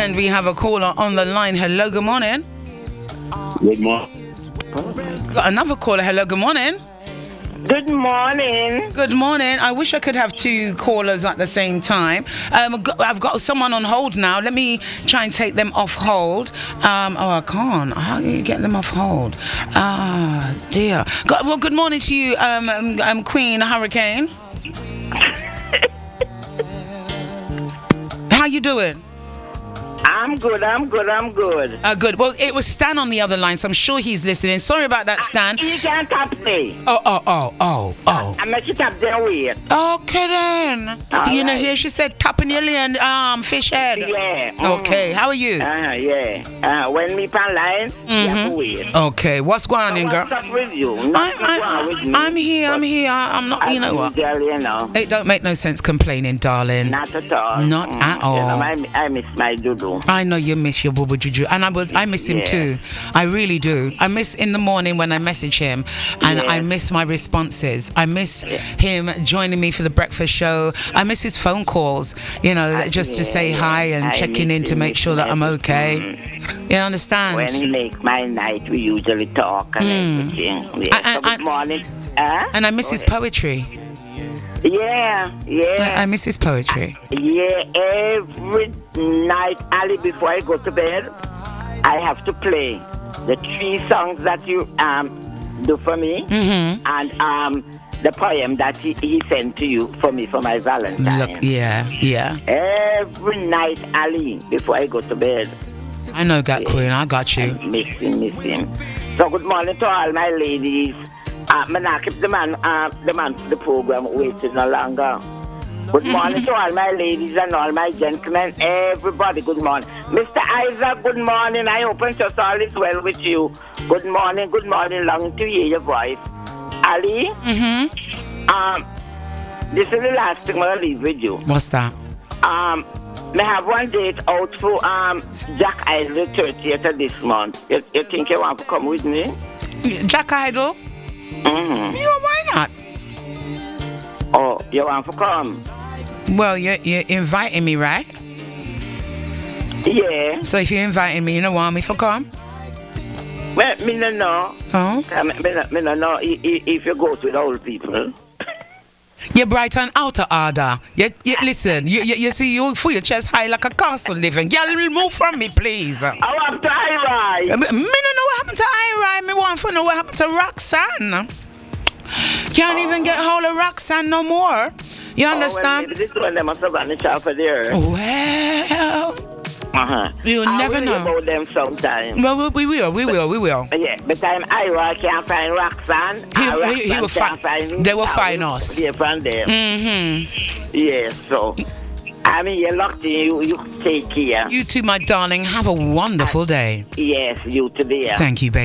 And we have a caller on the line. Hello, good morning. Good morning. Got another caller. Hello, good morning. Good morning. Good morning. I wish I could have two callers at the same time. I've got someone on hold now. Let me try and take them off hold. I can't. How do you get them off hold? Ah, dear. Well, good morning to you, Queen Hurricane. How you doing? I'm good. Good. Well, it was Stan on the other line, so I'm sure he's listening. Sorry about that, Stan. You can't tap me. Oh. I make you tap their way. Okay then. All you know, right. here she said tapping your land, fish head. Yeah. Okay, how are you? Yeah. When me pan line, you have to wait. Okay, what's going on, girl? What's up with you? I'm here. I'm not, you know what? It don't make no sense complaining, darling. Not at all. Not at all. You know, I miss my doodoo. I know you miss your Bubba Juju, and I miss him too. I really do. I miss in the morning when I message him, and I miss my responses. I miss him joining me for the breakfast show. I miss his phone calls, you know, just to say hi and checking in to make sure that I'm okay. You understand? When he makes my night, we usually talk and everything. So good morning. And I miss his poetry. Yeah. I miss his poetry. Yeah, every night, Ali, before I go to bed, I have to play the 3 songs that you do for me, and the poem that he sent to you for me for my Valentine. Look, yeah. Every night, Ali, before I go to bed. I know that, Queen. I got you. I miss him. So good morning to all my ladies. I'm not keep the man for the program waiting no longer. Good morning to all my ladies and all my gentlemen. Everybody, good morning. Mr. Isaac, good morning. I hope and just all is well with you. Good morning. Long to hear your voice. Ali? This is the last thing I'm going to leave with you. What's that? May have one date out for Jack Idle 30th of this month. You think you want to come with me? Jack Idle? Yeah, why not? Oh, you want to come? Well, you're inviting me, right? Yeah. So if you're inviting me, you don't want me to come? Well, me no know. Oh? Me no know if you go with old people. You're bright and out of order. You listen, you see, you put your chest high like a castle living. Girl, move from me, please. I want to Irai. Me don't know what happened to Irai. Me want to know what happened to Roxanne. Can't even get hold of Roxanne no more. You understand? Well, this one they must have vanished off of there. Well, you never know. About them sometime. Well, we will. Yeah, but I'm Ira can't find Roxanne. He will find. They will find us. Yeah, from them. Yeah, so I mean, you're locked in. You take care. You too, my darling. Have a wonderful day. Yes, you too, dear. Thank you, baby.